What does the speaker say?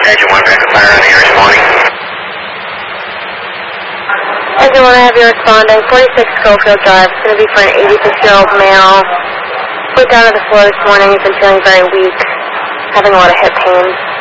Engine 1, back to fire on the air responding. Engine 1, I have you responding. 46 Schofield Drive. It's going to be for an 86-year-old male. Went down to the floor this morning. He's been feeling very weak, having a lot of hip pain.